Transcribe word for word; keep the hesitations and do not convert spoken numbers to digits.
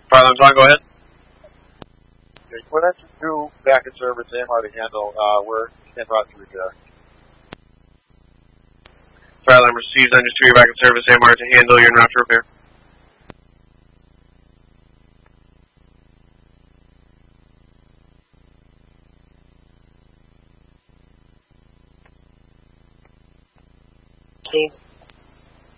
Fire alarm's on, go ahead. Okay, put engine two back in service, A M R to handle. Uh, we're en route to repair. Fire alarm received, engine two, you're back in service, A M R to handle, you're en route to repair. Cool.